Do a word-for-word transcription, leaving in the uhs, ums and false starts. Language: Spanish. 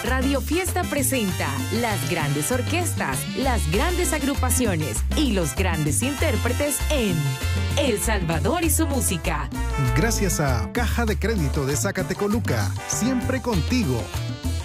Radio Fiesta presenta las grandes orquestas, las grandes agrupaciones y los grandes intérpretes en El Salvador y su música. Gracias a Caja de Crédito de Zacatecoluca, siempre contigo.